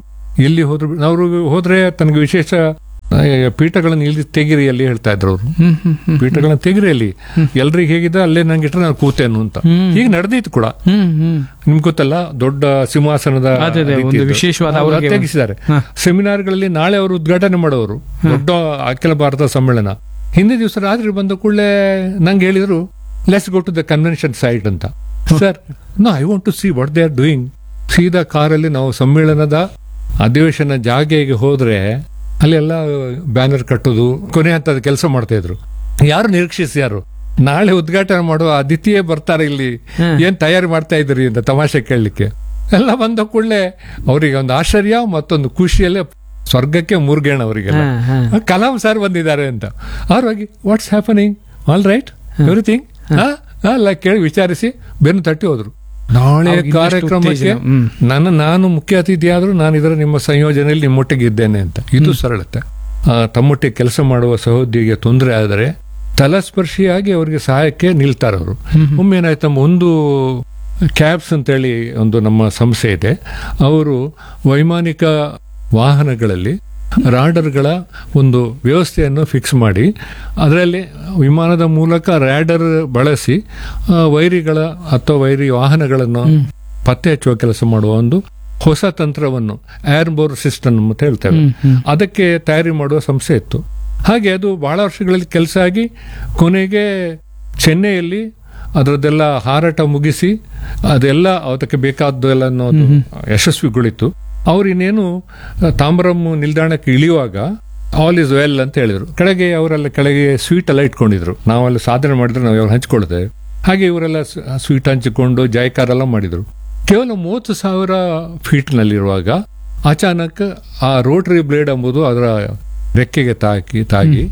ಅವರು ಹೋದ್ರೆ ತನಗೆ ವಿಶೇಷ ಪೀಠಗಳನ್ನು ಇಲ್ಲಿ ತೆಗಿರಿ ಅಲ್ಲಿ ಹೇಳ್ತಾ ಇದ್ರು ಅವರು. ಪೀಠಗಳನ್ನ ತೆಗಿರಿ ಅಲ್ಲಿ ಎಲ್ರಿಗೆ ಹೇಗಿದ್ದ ಅಲ್ಲೇ ನಂಗೆ ಇಟ್ರೆ ನಾನು ಕೂತೇನು ಅಂತ. ಈಗ ನಡೆದಿತ್ತು ಕೂಡ, ನಿಮ್ಗೆ ಗೊತ್ತಲ್ಲ, ದೊಡ್ಡ ಸಿಂಹಾಸನದ ಒಂದು ವಿಶೇಷವಾದ ತೆಗಿಸಿದ್ದಾರೆ. ಸೆಮಿನಾರ್ಗಳಲ್ಲಿ ನಾಳೆ ಅವರು ಉದ್ಘಾಟನೆ ಮಾಡೋರು, ದೊಡ್ಡ ಅಖಿಲ ಭಾರತ ಸಮ್ಮೇಳನ. ಹಿಂದಿನ ದಿವಸ ರಾತ್ರಿ ಬಂದ ಕೂಡಲೇ ನಂಗೆ ಹೇಳಿದ್ರು, let's go to the convention site ಅಂತ. Sir, no, I want to see what they are doing. ಸೀದಾ ಕಾರಲ್ಲಿ ನಾವು ಸಮ್ಮೇಳನದ ಅಧಿವೇಶನ ಜಾಗೆಗೆ ಹೋದ್ರೆ ಅಲ್ಲೆಲ್ಲ ಬ್ಯಾನರ್ ಕಟ್ಟೋದು, ಕೊನೆ ಹಂತದ ಕೆಲಸ ಮಾಡ್ತಾ ಇದ್ರು. ಯಾರು ನಿರೀಕ್ಷಿಸ್ಯಾರು ನಾಳೆ ಉದ್ಘಾಟನೆ ಮಾಡುವ ಅತಿಥಿಯೇ ಬರ್ತಾರೆ ಇಲ್ಲಿ, ಏನ್ ತಯಾರಿ ಮಾಡ್ತಾ ಇದ್ರಿ ಅಂತ ತಮಾಷೆ ಕೇಳಲಿಕ್ಕೆ. ಎಲ್ಲ ಬಂದ ಕೂಡಲೇ ಅವರಿಗೆ ಒಂದು ಆಶ್ಚರ್ಯ, ಮತ್ತೊಂದು ಖುಷಿಯಲ್ಲೇ ಸ್ವರ್ಗಕ್ಕೆ ಮೂರ್ಗೇಣ ಅವರಿಗೆಲ್ಲ. ಕಲಾಂ ಸರ್ ಬಂದಿದ್ದಾರೆ ಅಂತ. ಅವ್ರಾಗಿ what's happening, all right, everything ಅಲ್ಲ ಕೇಳಿ ವಿಚಾರಿಸಿ ಬೆನ್ನು ತಟ್ಟಿ ಹೋದ್ರು. ನಾಳೆ ಕಾರ್ಯಕ್ರಮಕ್ಕೆ ನಾನು ಮುಖ್ಯ ಅತಿಥಿ ಆದ್ರೂ ನಾನು ಇದರ ನಿಮ್ಮ ಸಂಯೋಜನೆಯಲ್ಲಿ ನಿಮ್ಮೊಟ್ಟಿಗೆ ಇದ್ದೇನೆ ಅಂತ. ಇದು ಸರಳತೆ. ತಮ್ಮೊಟ್ಟಿಗೆ ಕೆಲಸ ಮಾಡುವ ಸಹೋದ್ಯೋಗಿಗೆ ತೊಂದರೆ ಆದರೆ ತಲಸ್ಪರ್ಶಿಯಾಗಿ ಅವರಿಗೆ ಸಹಾಯಕ್ಕೆ ನಿಲ್ತಾರೆ ಅವರು. ಒಮ್ಮೆ ಏನಾಯ್ತಮ್ಮ, ಒಂದು ಕ್ಯಾಬ್ಸ್ ಅಂತೇಳಿ ಒಂದು ನಮ್ಮ ಸಂಸ್ಥೆ ಇದೆ. ಅವರು ವೈಮಾನಿಕ ವಾಹನಗಳಲ್ಲಿ ರಾಡರ್ಗಳ ಒಂದು ವ್ಯವಸ್ಥೆಯನ್ನು ಫಿಕ್ಸ್ ಮಾಡಿ ಅದರಲ್ಲಿ ವಿಮಾನದ ಮೂಲಕ ರ್ಯಾಡರ್ ಬಳಸಿ ವೈರಿಗಳ ಅಥವಾ ವೈರಿ ವಾಹನಗಳನ್ನು ಪತ್ತೆ ಹಚ್ಚುವ ಕೆಲಸ ಮಾಡುವ ಒಂದು ಹೊಸ ತಂತ್ರವನ್ನು ಏರ್ಬೋರ್ ಸಿಸ್ಟಮ್ ಅಂತ ಹೇಳ್ತೇವೆ, ಅದಕ್ಕೆ ತಯಾರಿ ಮಾಡುವ ಸಂಸ್ಥೆ ಇತ್ತು. ಹಾಗೆ ಅದು ಬಹಳ ವರ್ಷಗಳಲ್ಲಿ ಕೆಲಸ ಆಗಿ ಕೊನೆಗೆ ಚೆನ್ನೈಯಲ್ಲಿ ಅದರದ್ದೆಲ್ಲ ಹಾರಾಟ ಮುಗಿಸಿ ಅದೆಲ್ಲ ಅದಕ್ಕೆ ಬೇಕಾದ್ದೆಲ್ಲ ಅನ್ನೋದು ಯಶಸ್ವಿಗೊಳಿತು. ಅವ್ರು ಇನ್ನೇನು ತಾಮ್ರಂ ನಿಲ್ದಾಣಕ್ಕೆ ಇಳಿಯುವಾಗ ಆಲ್ ಇಸ್ ವೆಲ್ ಅಂತ ಹೇಳಿದ್ರು. ಅವರೆಲ್ಲ ಕೆಳಗೆ ಸ್ವೀಟ್ ಎಲ್ಲ ಇಟ್ಕೊಂಡಿದ್ರು. ನಾವೆಲ್ಲ ಸಾಧನೆ ಮಾಡಿದ್ರೆ ನಾವು ಅವ್ರು ಹಂಚ್ಕೊಳ್ತೇವೆ. ಹಾಗೆ ಇವರೆಲ್ಲ ಸ್ವೀಟ್ ಹಂಚಿಕೊಂಡು ಜಯಕಾರೆಲ್ಲ ಮಾಡಿದ್ರು. ಕೇವಲ 30,000 ಫೀಟ್ನಲ್ಲಿರುವಾಗ ಅಚಾನಕ್ ಆ ರೋಟರಿ ಬ್ಲೇಡ್ ಎಂಬುದು ಅದರ ರೆಕ್ಕೆಗೆ ತಾಗಿ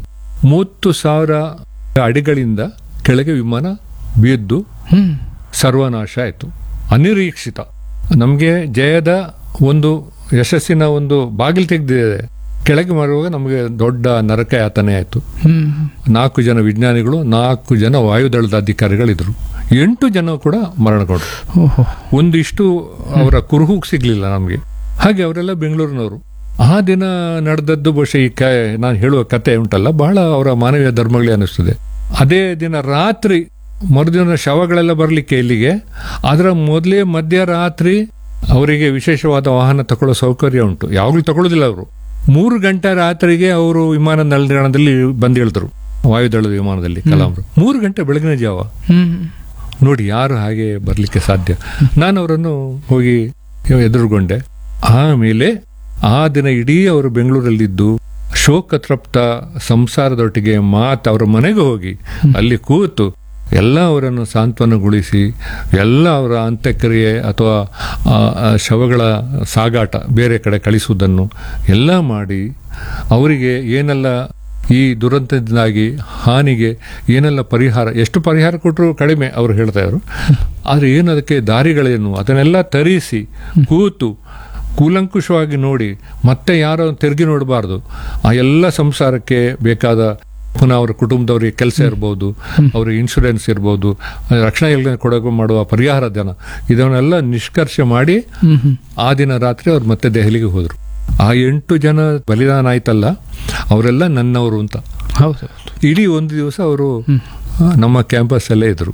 30,000 ಅಡಿಗಳಿಂದ ಕೆಳಗೆ ವಿಮಾನ ಬಿದ್ದು ಸರ್ವನಾಶ ಆಯಿತು. ಅನಿರೀಕ್ಷಿತ. ನಮಗೆ ಜಯದ ಒಂದು ಯಶಸ್ಸಿನ ಒಂದು ಬಾಗಿಲು ತೆಗೆದಿದೆ. ಕೆಳಗೆ ಮಾರುವಾಗ ನಮಗೆ ದೊಡ್ಡ ನರಕ ಯಾತನೆ ಆಯಿತು. 4 ಜನ ವಿಜ್ಞಾನಿಗಳು, 4 ಜನ ವಾಯುದಳದ ಅಧಿಕಾರಿಗಳಿದ್ರು, 8 ಜನ ಕೂಡ ಮರಣಗೊಂಡ್ರು. ಒಂದಿಷ್ಟು ಅವರ ಕುರುಹುಗ್ ಸಿಗ್ಲಿಲ್ಲ ನಮಗೆ. ಹಾಗೆ ಅವರೆಲ್ಲ ಬೆಂಗಳೂರಿನವರು. ಆ ದಿನ ನಡೆದದ್ದು ಬಹುಶಃ ಈ ನಾನು ಹೇಳುವ ಕತೆ ಉಂಟಲ್ಲ, ಬಹಳ ಅವರ ಮಾನವೀಯ ಧರ್ಮಗಳೇ ಅನಿಸ್ತದೆ. ಅದೇ ದಿನ ರಾತ್ರಿ, ಮರುದಿನ ಶವಗಳೆಲ್ಲ ಬರಲಿಕ್ಕೆ ಇಲ್ಲಿಗೆ, ಅದರ ಮೊದಲೇ ಮಧ್ಯರಾತ್ರಿ ಅವರಿಗೆ ವಿಶೇಷವಾದ ವಾಹನ ತಗೊಳ್ಳೋ ಸೌಕರ್ಯ ಉಂಟು. ಯಾವಾಗಲೂ ತಗೊಳ್ಳೋದಿಲ್ಲ ಅವರು. 3 ಗಂಟೆ ರಾತ್ರಿಗೆ ಅವರು ವಿಮಾನ ನಿಲ್ದಾಣದಲ್ಲಿ ಬಂದಿಳಿದ್ರು, ವಾಯುದಳದ ವಿಮಾನದಲ್ಲಿ ಕಲಾಂರು. 3 ಗಂಟೆ ಬೆಳಗಿನ ಜಾವ. ನೋಡಿ, ಯಾರು ಹಾಗೆ ಬರ್ಲಿಕ್ಕೆ ಸಾಧ್ಯ? ನಾನು ಅವರನ್ನು ಹೋಗಿ ಎದುರುಗೊಂಡೆ. ಆಮೇಲೆ ಆ ದಿನ ಇಡೀ ಅವರು ಬೆಂಗಳೂರಲ್ಲಿದ್ದು ಶೋಕತೃಪ್ತ ಸಂಸಾರದೊಟ್ಟಿಗೆ ಅವರ ಮನೆಗೆ ಹೋಗಿ ಅಲ್ಲಿ ಕೂತು ಎಲ್ಲ ಅವರನ್ನು ಸಾಂತ್ವನಗೊಳಿಸಿ, ಎಲ್ಲ ಅವರ ಅಂತ್ಯಕ್ರಿಯೆ ಅಥವಾ ಶವಗಳ ಸಾಗಾಟ ಬೇರೆ ಕಡೆ ಕಳಿಸುವುದನ್ನು ಎಲ್ಲ ಮಾಡಿ ಅವರಿಗೆ ಏನೆಲ್ಲ ಈ ದುರಂತದಿಂದಾಗಿ ಹಾನಿಗೆ ಏನೆಲ್ಲ ಪರಿಹಾರ, ಎಷ್ಟು ಪರಿಹಾರ ಕೊಟ್ಟರು ಕಡಿಮೆ ಅವರು ಹೇಳ್ತಾ ಇದ್ರು. ಆದರೆ ಏನು ಅದಕ್ಕೆ ದಾರಿಗಳೇನು ಅದನ್ನೆಲ್ಲ ತರಿಸಿ ಕೂತು ಕೂಲಂಕುಷವಾಗಿ ನೋಡಿ, ಮತ್ತೆ ಯಾರೋ ತಿರುಗಿ ನೋಡಬಾರ್ದು. ಆ ಎಲ್ಲ ಸಂಸಾರಕ್ಕೆ ಬೇಕಾದ ಪುನಃ ಅವರ ಕುಟುಂಬದವರಿಗೆ ಕೆಲಸ ಇರ್ಬೋದು, ಅವ್ರಿಗೆ ಇನ್ಶೂರೆನ್ಸ್ ಇರ್ಬೋದು, ರಕ್ಷಣಾ ಯೋಜನೆ ಕೊಡೋಕೆ ಮಾಡುವ ಪರಿಹಾರ ಧನ, ಇದನ್ನೆಲ್ಲ ನಿಷ್ಕರ್ಷೆ ಮಾಡಿ ಆ ದಿನ ರಾತ್ರಿ ಅವ್ರು ಮತ್ತೆ ದೆಹಲಿಗೆ ಹೋದ್ರು. ಆ 8 ಜನ ಬಲಿದಾನ ಆಯ್ತಲ್ಲ, ಅವರೆಲ್ಲ ನನ್ನವರು ಅಂತ. ಇಡೀ ಒಂದು ದಿವಸ ಅವರು ನಮ್ಮ ಕ್ಯಾಂಪಸ್ ಅಲ್ಲೇ ಇದ್ರು.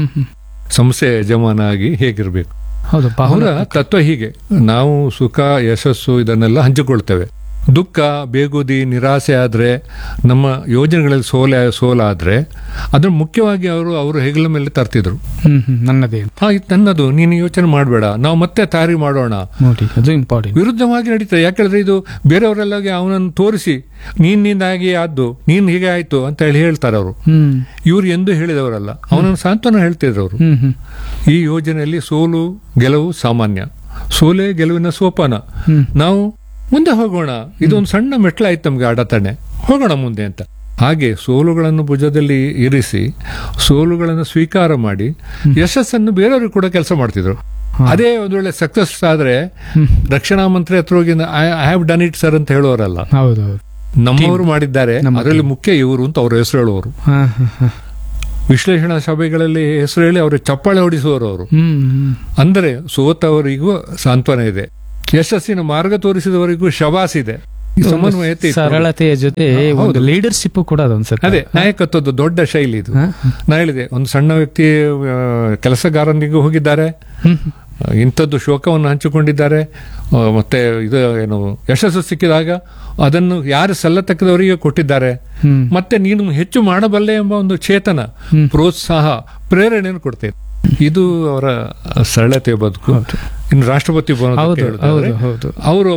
ಸಂಸ್ಥೆ ಯಜಮಾನ ಆಗಿ ಹೇಗಿರ್ಬೇಕು. ಅವರ ತತ್ವ ಹೀಗೆ, ನಾವು ಸುಖ ಯಶಸ್ಸು ಇದನ್ನೆಲ್ಲ ಹಂಚಿಕೊಳ್ತೇವೆ. ದುಃಖ, ಬೇಗುದಿ, ನಿರಾಸೆ ಆದ್ರೆ, ನಮ್ಮ ಯೋಜನೆಗಳಲ್ಲಿ ಸೋಲಾದ್ರೆ ಅದನ್ನ ಮುಖ್ಯವಾಗಿ ಅವರು ಹೆಗಲ ಮೇಲೆ ತರ್ತಿದ್ರು. ನನ್ನದೇ ನನ್ನದು, ನೀನು ಯೋಚನೆ ಮಾಡಬೇಡ, ನಾವು ಮತ್ತೆ ತಯಾರಿ ಮಾಡೋಣ. ಅದು ಇಂಪಾರ್ಟೆಂಟ್. ವಿರುದ್ಧವಾಗಿ ನಡೀತದೆ. ಯಾಕಂದ್ರೆ ಇದು ಬೇರೆಯವರೆಲ್ಲ ಅವನನ್ನು ತೋರಿಸಿ ನೀನಿಂದಾಗಿ ಆದ್ದು, ನೀನ್ ಹೀಗೆ ಆಯ್ತು ಅಂತ ಹೇಳ್ತಾರೆ ಅವರು. ಇವ್ರು ಎಂದು ಹೇಳಿದವರಲ್ಲ, ಅವನನ್ನು ಸಾಂತ್ವನ ಹೇಳ್ತಿದ್ರು ಅವರು. ಈ ಯೋಜನೆಯಲ್ಲಿ ಸೋಲು ಗೆಲುವು ಸಾಮಾನ್ಯ, ಸೋಲೆ ಗೆಲುವಿನ ಸೋಪಾನ. ನಾವು ಮುಂದೆ ಹೋಗೋಣ, ಇದೊಂದು ಸಣ್ಣ ಮೆಟ್ಲಾಯ್ತು ನಮ್ಗೆ ಅಡತಣೆ, ಹೋಗೋಣ ಮುಂದೆ ಅಂತ. ಹಾಗೆ ಸೋಲುಗಳನ್ನು ಭುಜದಲ್ಲಿ ಇರಿಸಿ ಸೋಲುಗಳನ್ನು ಸ್ವೀಕಾರ ಮಾಡಿ ಯಶಸ್ಸನ್ನು ಬೇರೆಯವರು ಕೂಡ ಕೆಲಸ ಮಾಡ್ತಿದ್ರು. ಅದೇ ಒಂದು ವೇಳೆ ಸಕ್ಸಸ್ ಆದ್ರೆ ರಕ್ಷಣಾ ಮಂತ್ರಿ ಹತ್ರ ಹೋಗಿ I have done it sir ಅಂತ ಹೇಳೋರಲ್ಲ, ನಮ್ಮವರು ಮಾಡಿದ್ದಾರೆ, ಅದರಲ್ಲಿ ಮುಖ್ಯ ಇವರು ಅಂತ ಅವ್ರ ಹೆಸರು ಹೇಳುವವರು. ವಿಶ್ಲೇಷಣಾ ಸಭೆಗಳಲ್ಲಿ ಹೆಸರು ಹೇಳಿ ಅವರು ಚಪ್ಪಾಳೆ ಹೊಡಿಸುವವರು ಅವರು. ಅಂದರೆ ಸೋತವರಿಗೂ ಸಾಂತ್ವನ ಇದೆ, ಯಶಸ್ಸಿನ ಮಾರ್ಗ ತೋರಿಸಿದವರಿಗೂ ಶಬಾಸ್ ಇದೆ. ಈ ಸಮನ್ವಯತೆ ಇತ್ತು. ಸರಳತೆಯ ಜೊತೆ ಒಂದು ಲೀಡರ್ಶಿಪ್ ಕೂಡ ಅದೊಂದ್ಸತಿ. ಅದೇ ನಾಯಕತ್ವದ ದೊಡ್ಡ ಶೈಲಿ ಇದು. ನಾ ಹೇಳಿದೆ, ಒಂದು ಸಣ್ಣ ವ್ಯಕ್ತಿ ಕೆಲಸಗಾರನಿಗೂ ಹೋಗಿದ್ದಾರೆ, ಇಂಥದ್ದು ಶೋಕವನ್ನು ಹಂಚಿಕೊಂಡಿದ್ದಾರೆ. ಮತ್ತೆ ಇದು ಏನು ಯಶಸ್ಸು ಸಿಕ್ಕಿದಾಗ ಅದನ್ನು ಯಾರು ಸಲ್ಲತಕ್ಕದವರಿಗೆ ಕೊಟ್ಟಿದ್ದಾರೆ. ಮತ್ತೆ ನೀನು ಹೆಚ್ಚು ಮಾಡಬಲ್ಲೆ ಎಂಬ ಒಂದು ಚೇತನ, ಪ್ರೋತ್ಸಾಹ, ಪ್ರೇರಣೆಯನ್ನು ಕೊಡ್ತೇನೆ. ಇದು ಅವರ ಸರಳತೆಯ ಬದುಕು. ಇನ್ನು ರಾಷ್ಟ್ರಪತಿ ಅವರು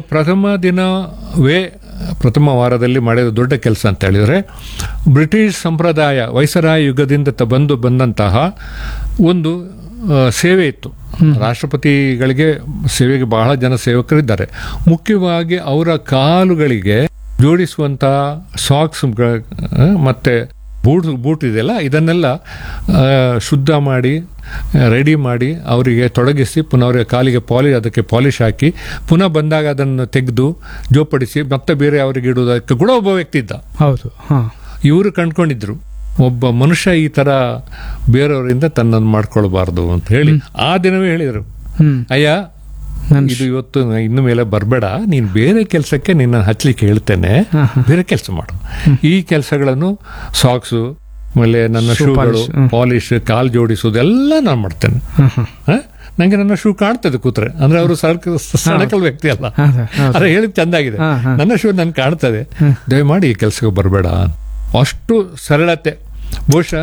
ಪ್ರಥಮ ವಾರದಲ್ಲಿ ಮಾಡಿದ ದೊಡ್ಡ ಕೆಲಸ ಅಂತ ಹೇಳಿದರೆ, ಬ್ರಿಟಿಷ್ ಸಂಪ್ರದಾಯ ವೈಸರಾಯ ಯುಗದಿಂದ ಬಂದಂತಹ ಒಂದು ಸೇವೆ ಇತ್ತು. ರಾಷ್ಟ್ರಪತಿಗಳಿಗೆ ಸೇವೆಗೆ ಬಹಳ ಜನ ಸೇವಕರಿದ್ದಾರೆ. ಮುಖ್ಯವಾಗಿ ಅವರ ಕಾಲುಗಳಿಗೆ ಜೋಡಿಸುವಂತಹ ಸಾಕ್ಸ್ ಮತ್ತೆ ಬೂಟ್ ಇದೆಯಲ್ಲ, ಇದನ್ನೆಲ್ಲ ಶುದ್ಧ ಮಾಡಿ ರೆಡಿ ಮಾಡಿ ಅವರಿಗೆ ತೊಡಗಿಸಿ ಪುನಃ ಅವರಿಗೆ ಕಾಲಿಗೆ ಅದಕ್ಕೆ ಪಾಲಿಶ್ ಹಾಕಿ ಪುನಃ ಬಂದಾಗ ಅದನ್ನು ತೆಗೆದು ಜೋಪಡಿಸಿ ಮತ್ತೆ ಬೇರೆ ಅವರಿಗೆ ಇಡುವುದಕ್ಕೆ ಕೂಡ ಒಬ್ಬ ವ್ಯಕ್ತಿ ಇದ್ದ. ಹೌದು, ಇವರು ಕಂಡ್ಕೊಂಡಿದ್ರು, ಒಬ್ಬ ಮನುಷ್ಯ ಈ ತರ ಬೇರೆಯವರಿಂದ ತನ್ನನ್ನು ಮಾಡ್ಕೊಳ್ಬಾರ್ದು ಅಂತ ಹೇಳಿ ಆ ದಿನವೇ ಹೇಳಿದರು, ಅಯ್ಯ ಇದು ಇವತ್ತು ಇನ್ನು ಮೇಲೆ ಬರಬೇಡ, ನೀನ್ ಬೇರೆ ಕೆಲಸಕ್ಕೆ ನಿನ್ನ ಹಚ್ಚಲಿಕ್ಕೆ ಹೇಳ್ತೇನೆ, ಬೇರೆ ಕೆಲಸ ಮಾಡು. ಈ ಕೆಲಸಗಳನ್ನು ಸಾಕ್ಸು, ಆಮೇಲೆ ನನ್ನ ಶೂಗಳು ಪಾಲಿಶ್, ಕಾಲ್ ಜೋಡಿಸೋದು ಎಲ್ಲ ನಾನು ಮಾಡ್ತೇನೆ. ನಂಗೆ ನನ್ನ ಶೂ ಕಾಣ್ತದೆ ಕೂತ್ರೆ, ಅಂದ್ರೆ ಅವರು ಸಣಕಲ್ ವ್ಯಕ್ತಿ ಅಲ್ಲ, ಅದೇ ಹೇಳಿದ್ ಚಂದಾಗಿದೆ, ನನ್ನ ಶೂ ನನ್ ಕಾಣ್ತದೆ, ದಯಮಾಡಿ ಈ ಕೆಲಸಕ್ಕೆ ಬರಬೇಡ. ಅಷ್ಟು ಸರಳತೆ. ಬಹುಶಃ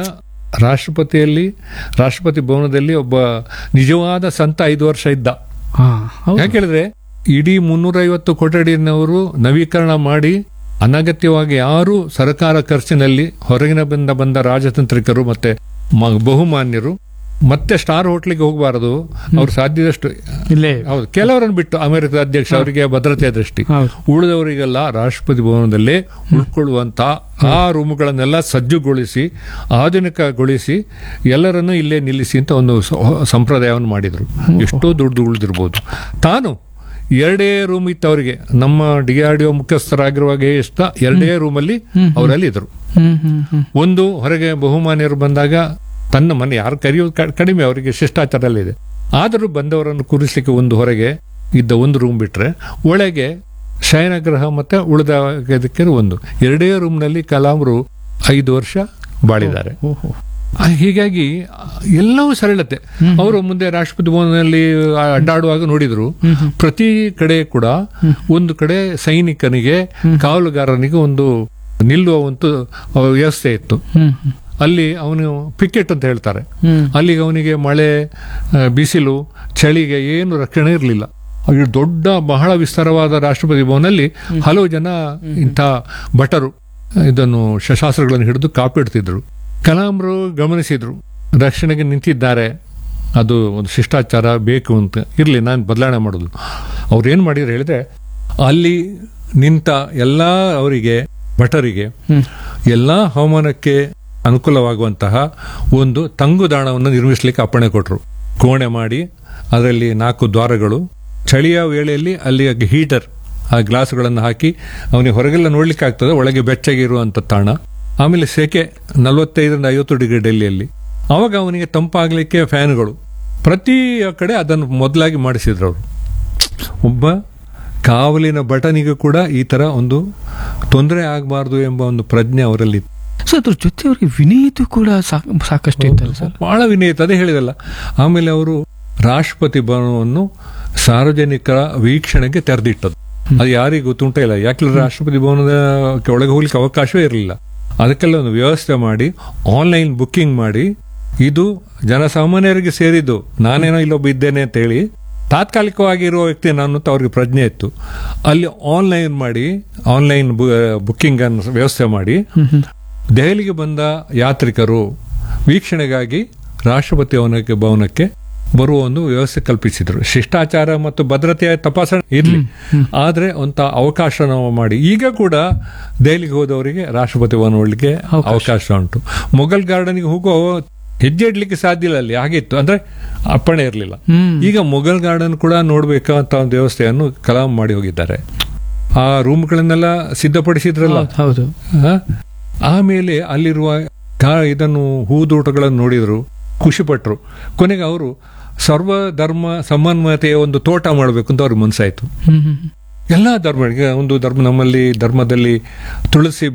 ರಾಷ್ಟ್ರಪತಿ ಭವನದಲ್ಲಿ ಒಬ್ಬ ನಿಜವಾದ ಸಂತ 5 ವರ್ಷ ಇದ್ದ. ಯಾಕೆ ಹೇಳಿದ್ರೆ ಇಡೀ 350 ಕೊಠಡಿನವರು ನವೀಕರಣ ಮಾಡಿ, ಅನಗತ್ಯವಾಗಿ ಯಾರು ಸರ್ಕಾರ ಖರ್ಚಿನಲ್ಲಿ ಹೊರಗಿನ ಬಂದ ರಾಜತಾಂತ್ರಿಕರು ಮತ್ತೆ ಬಹುಮಾನ್ಯರು ಮತ್ತೆ ಸ್ಟಾರ್ ಹೋಟ್ಲಿಗೆ ಹೋಗಬಾರದು, ಅವ್ರು ಸಾಧ್ಯದಷ್ಟು ಹೌದು ಕೆಲವರನ್ನು ಬಿಟ್ಟು, ಅಮೆರಿಕದ ಅಧ್ಯಕ್ಷ ಅವರಿಗೆ ಭದ್ರತೆಯ ದೃಷ್ಟಿ, ಉಳಿದವರಿಗೆಲ್ಲ ರಾಷ್ಟ್ರಪತಿ ಭವನದಲ್ಲೇ ಉಳ್ಕೊಳ್ಳುವಂತ ಆ ರೂಮ್ಗಳನ್ನೆಲ್ಲ ಸಜ್ಜುಗೊಳಿಸಿ ಆಧುನಿಕಗೊಳಿಸಿ ಎಲ್ಲರನ್ನೂ ಇಲ್ಲೇ ನಿಲ್ಲಿಸಿ ಅಂತ ಒಂದು ಸಂಪ್ರದಾಯವನ್ನು ಮಾಡಿದ್ರು. ಎಷ್ಟೋ ದುಡ್ಡು ಉಳಿದಿರ್ಬೋದು. ತಾನು 2 ರೂಮ್ ಇತ್ತು ಅವರಿಗೆ. ನಮ್ಮ DRDO ಮುಖ್ಯಸ್ಥರಾಗಿರುವಾಗ ಎಷ್ಟ 2 ರೂಮಲ್ಲಿ ಅವರಲ್ಲಿ ಇದ್ರು. ಒಂದು ಹೊರಗೆ ಬಹುಮಾನ್ಯರು ಬಂದಾಗ ತನ್ನ ಮನೆ ಯಾರು ಕರೆಯೋದು ಕಡಿಮೆ, ಅವರಿಗೆ ಶಿಷ್ಟಾಚಾರ ಇದೆ. ಆದರೂ ಬಂದವರನ್ನು ಕೂರಿಸ್ಲಿಕ್ಕೆ ಒಂದು ಹೊರಗೆ ಇದ್ದ ಒಂದು ರೂಮ್ ಬಿಟ್ರೆ ಒಳಗೆ ಶಯನಗೃಹ ಮತ್ತೆ ಉಳಿದಕ್ಕೆ ಒಂದು 2 ರೂಮ್ನಲ್ಲಿ ಕಲಾಂರು 5 ವರ್ಷ ಬಾಳಿದ್ದಾರೆ. ಹೀಗಾಗಿ ಎಲ್ಲವೂ ಸರಳತೆ. ಅವರು ಮುಂದೆ ರಾಷ್ಟ್ರಪತಿ ಭವನದಲ್ಲಿ ಅಡ್ಡಾಡುವಾಗ ನೋಡಿದ್ರು, ಪ್ರತಿ ಕಡೆ ಕೂಡ ಒಂದು ಕಡೆ ಸೈನಿಕನಿಗೆ ಕಾವಲುಗಾರನಿಗೆ ಒಂದು ನಿಲ್ಲುವ ಒಂದು ವ್ಯವಸ್ಥೆ ಇತ್ತು. ಅಲ್ಲಿ ಅವನು ಪಿಕೆಟ್ ಅಂತ ಹೇಳ್ತಾರೆ. ಅಲ್ಲಿಗೆ ಅವನಿಗೆ ಮಳೆ, ಬಿಸಿಲು, ಚಳಿಗೆ ಏನು ರಕ್ಷಣೆ ಇರಲಿಲ್ಲ. ದೊಡ್ಡ ಬಹಳ ವಿಸ್ತಾರವಾದ ರಾಷ್ಟ್ರಪತಿ ಭವನಲ್ಲಿ ಹಲವು ಜನ ಇಂಥ ಭಟರು ಇದನ್ನು ಶಸ್ತ್ರಾಸ್ತ್ರಗಳನ್ನು ಹಿಡಿದು ಕಾಪಿಡ್ತಿದ್ರು. ಕಲಾಂರು ಗಮನಿಸಿದ್ರು, ರಕ್ಷಣೆಗೆ ನಿಂತಿದ್ದಾರೆ, ಅದು ಒಂದು ಶಿಷ್ಟಾಚಾರ ಬೇಕು ಅಂತ ಇರಲಿ, ನಾನು ಬದಲಾವಣೆ ಮಾಡೋದು. ಅವ್ರು ಏನ್ ಮಾಡಿದ್ರು ಹೇಳಿದ್ರೆ, ಅಲ್ಲಿ ನಿಂತ ಎಲ್ಲಾ ಅವರಿಗೆ ಭಟರಿಗೆ ಎಲ್ಲಾ ಹವಾಮಾನಕ್ಕೆ ಅನುಕೂಲವಾಗುವಂತಹ ಒಂದು ತಂಗುದಾಣವನ್ನು ನಿರ್ಮಿಸಲಿಕ್ಕೆ ಅಪ್ಪಣೆ ಕೊಟ್ಟರು. ಕೋಣೆ ಮಾಡಿ ಅದರಲ್ಲಿ 4 ದ್ವಾರಗಳು, ಚಳಿಯ ವೇಳೆಯಲ್ಲಿ ಅಲ್ಲಿ ಹೀಟರ್ ಆ ಗ್ಲಾಸ್ಗಳನ್ನು ಹಾಕಿ ಅವನಿಗೆ ಹೊರಗೆಲ್ಲ ನೋಡ್ಲಿಕ್ಕೆ ಆಗ್ತದೆ, ಒಳಗೆ ಬೆಚ್ಚಗಿರುವಂತ ತಾಣ. ಆಮೇಲೆ ಸೆಕೆ 45ರಿಂದ 50 ಡಿಗ್ರಿ ಡೆಲ್ಲಿಯಲ್ಲಿ. ಅವಾಗ ಅವನಿಗೆ ತಂಪಾಗಲಿಕ್ಕೆ ಫ್ಯಾನ್ಗಳು ಪ್ರತಿ ಕಡೆ ಅದನ್ನು ಮೊದಲಾಗಿ ಮಾಡಿಸಿದ್ರು ಅವರು. ಒಬ್ಬ ಕಾವಲಿನ ಭಟನಿಗೂ ಕೂಡ ಈ ತರ ಒಂದು ತೊಂದರೆ ಆಗಬಾರ್ದು ಎಂಬ ಒಂದು ಪ್ರಜ್ಞೆ ಅವರಲ್ಲಿ. ಸೊ ಅದ್ರ ಜೊತೆ ಅವರಿಗೆ ವಿನಯತೆ ಕೂಡ ಸಾಕಷ್ಟು ಇತ್ತು ಸರ್, ಬಹಳ ವಿನಯತೆ. ಅದೇ ಹೇಳಿದಲ್ಲ. ಆಮೇಲೆ ಅವರು ರಾಷ್ಟ್ರಪತಿ ಭವನವನ್ನು ಸಾರ್ವಜನಿಕರ ವೀಕ್ಷಣೆಗೆ ತೆರೆದಿಟ್ಟದ್ದು. ಅದು ಯಾರಿಗೂ ಗೊತ್ತುಂಟ ಇಲ್ಲ. ಯಾಕೆ ರಾಷ್ಟ್ರಪತಿ ಭವನದ ಒಳಗೆ ಹೋಗ್ಲಿಕ್ಕೆ ಅವಕಾಶವೇ ಇರಲಿಲ್ಲ. ಅದಕ್ಕೆಲ್ಲ ಒಂದು ವ್ಯವಸ್ಥೆ ಮಾಡಿ ಆನ್ಲೈನ್ ಬುಕ್ಕಿಂಗ್ ಮಾಡಿ, ಇದು ಜನಸಾಮಾನ್ಯರಿಗೆ ಸೇರಿದ್ದು, ನಾನೇನೋ ಇಲ್ಲೊಬ್ಬ ಇದ್ದೇನೆ ಅಂತ ಹೇಳಿ ತಾತ್ಕಾಲಿಕವಾಗಿ ಇರುವ ವ್ಯಕ್ತಿ ನಾನು ಅಂತ ಅವ್ರಿಗೆ ಪ್ರಜ್ಞೆ ಇತ್ತು. ಅಲ್ಲಿ ಆನ್ಲೈನ್ ಮಾಡಿ ಆನ್ಲೈನ್ ಬುಕ್ಕಿಂಗ್ ಅನ್ನು ವ್ಯವಸ್ಥೆ ಮಾಡಿ ದೆಹಲಿಗೆ ಬಂದ ಯಾತ್ರಿಕರು ವೀಕ್ಷಣೆಗಾಗಿ ರಾಷ್ಟ್ರಪತಿ ಭವನಕ್ಕೆ ಬರುವ ಒಂದು ವ್ಯವಸ್ಥೆ ಕಲ್ಪಿಸಿದ್ರು. ಶಿಷ್ಟಾಚಾರ ಮತ್ತು ಭದ್ರತೆಯ ತಪಾಸಣೆ ಇರಲಿ, ಆದ್ರೆ ಅಂತ ಅವಕಾಶ ನಾವು ಮಾಡಿ. ಈಗ ಕೂಡ ದೆಹಲಿಗೆ ಹೋದವರಿಗೆ ರಾಷ್ಟ್ರಪತಿ ಭವನ ನೋಡ್ಲಿಕ್ಕೆ ಅವಕಾಶ ಉಂಟು. ಮೊಘಲ್ ಗಾರ್ಡನ್ಗೆ ಹೋಗೋ ಹೆಜ್ಜೆ ಇಡ್ಲಿಕ್ಕೆ ಸಾಧ್ಯ ಇಲ್ಲ, ಅಲ್ಲಿ ಆಗಿತ್ತು, ಅಂದ್ರೆ ಅಪ್ಪಣೆ ಇರಲಿಲ್ಲ. ಈಗ ಮೊಘಲ್ ಗಾರ್ಡನ್ ಕೂಡ ನೋಡ್ಬೇಕಂತ ಒಂದು ವ್ಯವಸ್ಥೆಯನ್ನು ಕಲಾಂ ಮಾಡಿ ಹೋಗಿದ್ದಾರೆ. ಆ ರೂಮ್ಗಳನ್ನೆಲ್ಲ ಸಿದ್ಧಪಡಿಸಿದ್ರಲ್ಲ. ಹೌದು. ಆಮೇಲೆ ಅಲ್ಲಿರುವ ಇದನ್ನು ಹೂದೋಟಗಳನ್ನು ನೋಡಿದ್ರು, ಖುಷಿಪಟ್ಟರು. ಕೊನೆಗೆ ಅವರು ಸರ್ವ ಧರ್ಮ ಸಮನ್ವಯತೆಯ ಒಂದು ತೋಟ ಮಾಡಬೇಕು ಅಂತ ಅವ್ರಿಗೆ ಮನಸ್ಸಾಯ್ತು. ಎಲ್ಲ ಧರ್ಮ, ಈಗ ಒಂದು ಧರ್ಮ, ನಮ್ಮಲ್ಲಿ ಧರ್ಮದಲ್ಲಿ ತುಳಸಿ